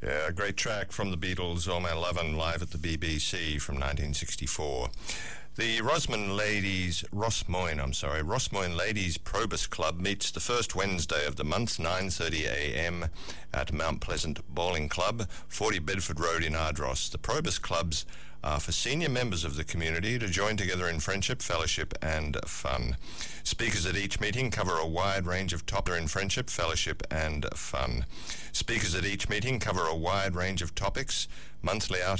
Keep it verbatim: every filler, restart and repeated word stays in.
Yeah, a great track from the Beatles, Oh My Lovin', live at the B B C from nineteen sixty-four. The Rosmoyne Ladies, Rosmoyne, I'm sorry, Rosmoyne Ladies Probus Club meets the first Wednesday of the month, nine thirty a m at Mount Pleasant Bowling Club, forty Bedford Road in Ardross. The Probus Clubs are for senior members of the community to join together in friendship, fellowship and fun. Speakers at each meeting cover a wide range of topics in friendship, fellowship and fun. Speakers at each meeting cover a wide range of topics, monthly out